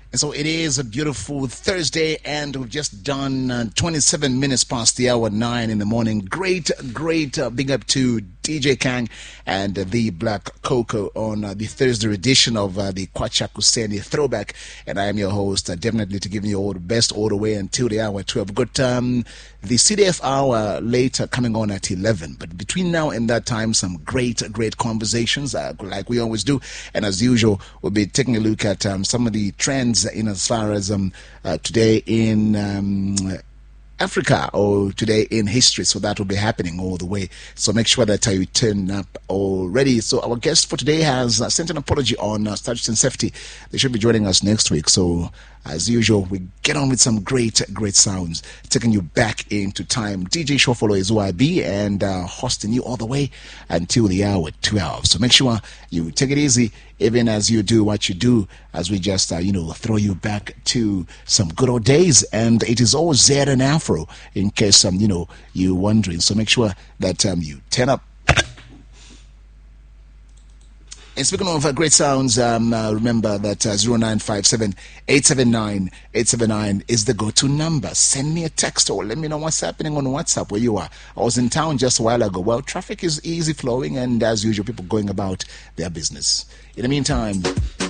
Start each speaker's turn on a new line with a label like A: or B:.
A: And so it is a beautiful Thursday, and we've just done 27 minutes past the hour 9 in the morning. Great big up to DJ Kang and the Black Cocoa on the Thursday edition of the Kwacha Kuseni Throwback. And I am your host, definitely to give you all the best all the way until the hour 12. We've got the CDF hour later coming on at 11. But between now and that time, some great conversations like we always do. And as usual, we'll be taking a look at some of the trends in as far as today in Africa or today in history. So that will be happening all the way. So make sure that you turn up already. So our guest for today has sent an apology on statute and safety. They should be joining us next week. So as usual, we get on with some great sounds, taking you back into time. DJ Shofolo is who I be, and hosting you all the way until the hour 12. So make sure you take it easy, even as you do what you do, as we just, throw you back to some good old days. And it is all Z and Afro, in case, you're wondering. So make sure that you turn up. And speaking of great sounds, remember that 0957-879-879 is the go-to number. Send me a text or let me know what's happening on WhatsApp where you are. I was in town just a while ago. Well, traffic is easy flowing, and as usual, people going about their business. In the meantime,